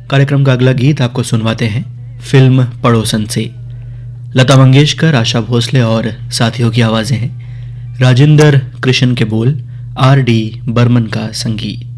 कार्यक्रम का अगला गीत आपको सुनवाते हैं फिल्म पड़ोसन से। लता मंगेशकर, आशा भोसले और साथियों की आवाजें हैं। राजेंद्र कृष्ण के बोल, आर डी बर्मन का संगीत।